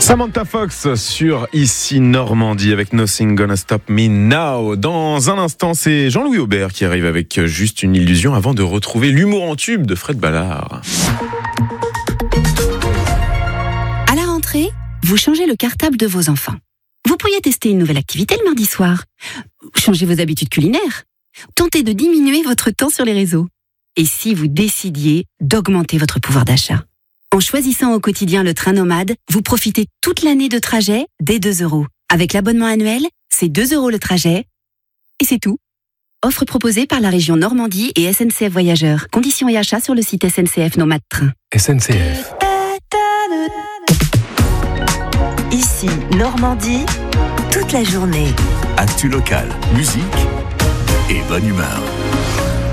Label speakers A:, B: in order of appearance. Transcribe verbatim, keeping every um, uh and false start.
A: Samantha Fox sur Ici Normandie avec Nothing Gonna Stop Me Now. Dans un instant, c'est Jean-Louis Aubert qui arrive avec Juste une illusion avant de retrouver l'humour en tube de Fred Ballard.
B: À la rentrée, vous changez le cartable de vos enfants. Vous pourriez tester une nouvelle activité le mardi soir. Changez vos habitudes culinaires. Tentez de diminuer votre temps sur les réseaux. Et si vous décidiez d'augmenter votre pouvoir d'achat? En choisissant au quotidien le train nomade, vous profitez toute l'année de trajet dès deux euros. Avec l'abonnement annuel, c'est deux euros le trajet. Et c'est tout. Offre proposée par la région Normandie et S N C F Voyageurs. Conditions et achats sur le site S N C F Nomade Train.
C: S N C F.
D: Ici Normandie, toute la journée.
C: Actu locale, musique et bonne humeur.